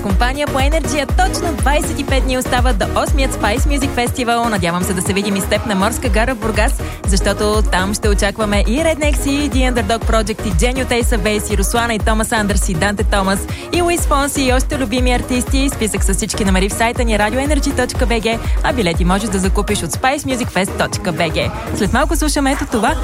компания по Енерджия. Точно 25 дни остават до 8-ият Spice Music Festival. Надявам се да се видим и с теб на Морска гара в Бургас, защото там ще очакваме и Rednex, и The Underdog Project, и Jenny от Ace of Base, и Руслана, и Томас Андърс, и Данте Томас, и Луис Фонси, и още любими артисти. Списък с всички намери в сайта ни radioenergy.bg, а билети можеш да закупиш от spicemusicfest.bg. След малко слушаме ето това.